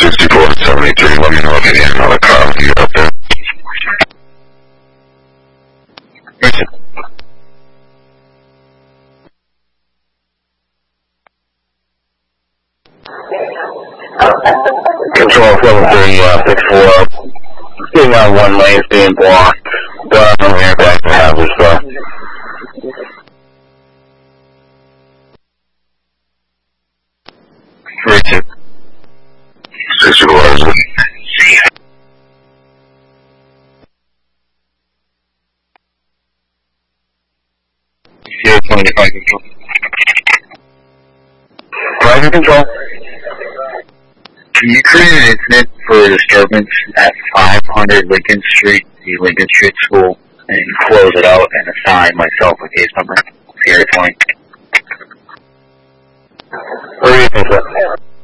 6473, let me know if you need another car when you get up there. Control 7364, being on one lane is being blocked, but I'm here back to have this car. Richard. 64. Here, 25 control. Private control. Can you create an incident for a disturbance at 500 Lincoln Street, the Lincoln Street School, and close it out and assign myself a case number? Sierra 20. What do you think, sir?